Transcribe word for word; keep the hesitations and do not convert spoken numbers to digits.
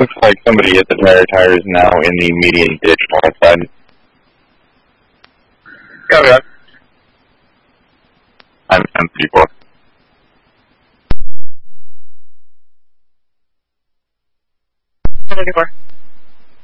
Looks like somebody hit the tire. Tire is now in the median ditch north side. Copy that. I'm M thirty-four. thirty-four.